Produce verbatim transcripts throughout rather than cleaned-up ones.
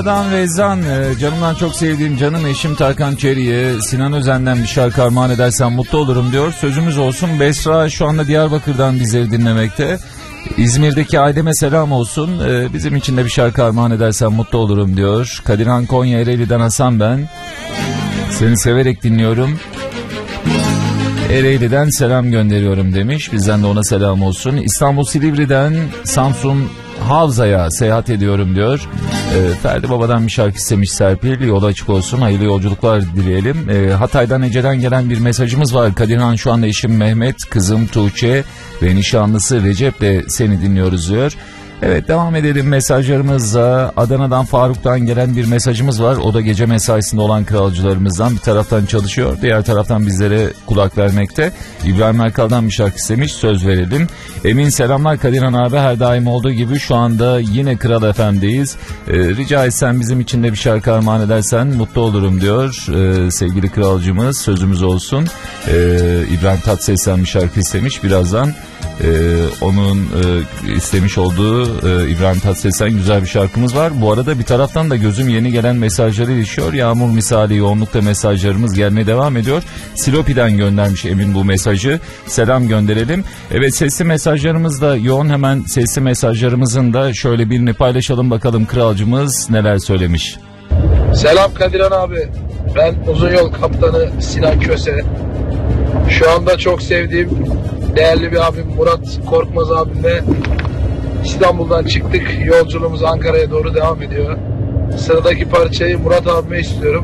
Dan Rezan, canımdan çok sevdiğim canım eşim Tarkan Çeri'ye Sinan Özen'den bir şarkı armağan edersen mutlu olurum diyor. Sözümüz olsun. Besra şu anda Diyarbakır'dan bizleri dinlemekte. İzmir'deki aileme selam olsun. Bizim için de bir şarkı armağan edersen mutlu olurum diyor. Kadirhan Konya Ereğli'den Hasan ben. Seni severek dinliyorum. Ereğli'den selam gönderiyorum demiş. Bizden de ona selam olsun. İstanbul Silivri'den Samsun Havza'ya seyahat ediyorum diyor. E, Ferdi Baba'dan bir şarkı istemiş Serpil. Yolu açık olsun. Hayırlı yolculuklar dileyelim. E, Hatay'dan Ece'den gelen bir mesajımız var. Kadirhan şu anda eşim Mehmet, kızım Tuğçe ve nişanlısı Recep'le seni dinliyoruz diyor. Evet, devam edelim mesajlarımızla. Adana'dan Faruk'tan gelen bir mesajımız var. O da gece mesaisinde olan kralcılarımızdan, bir taraftan çalışıyor, diğer taraftan bizlere kulak vermekte. İbrahim Erkal'dan bir şarkı istemiş, söz verelim. Emin selamlar Kadirhan abi, her daim olduğu gibi şu anda yine Kral F M'deyiz. Ee, rica etsen bizim için de bir şarkı armağan edersen mutlu olurum diyor ee, sevgili kralcımız, sözümüz olsun. Ee, İbrahim Tatlıses'ten bir şarkı istemiş, birazdan Ee, onun e, istemiş olduğu e, İbrahim Tatlıses'ten güzel bir şarkımız var. Bu arada bir taraftan da gözüm yeni gelen mesajları ilişiyor. Yağmur misali yoğunlukta mesajlarımız gelmeye devam ediyor. Silopi'den göndermiş Emin bu mesajı. Selam gönderelim. Evet, sesli mesajlarımız da yoğun. Hemen sesli mesajlarımızın da şöyle birini paylaşalım bakalım kralcımız neler söylemiş. Selam Kadirhan abi. Ben uzun yol kaptanı Sinan Köse. Şu anda çok sevdiğim değerli bir abim Murat Korkmaz abimle İstanbul'dan çıktık. Yolculuğumuz Ankara'ya doğru devam ediyor. Sıradaki parçayı Murat abime istiyorum.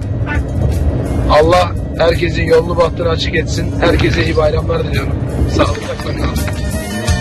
Allah herkesin yolunu bahtını açık etsin. Herkese iyi bayramlar diliyorum. Sağlıcakla kalın.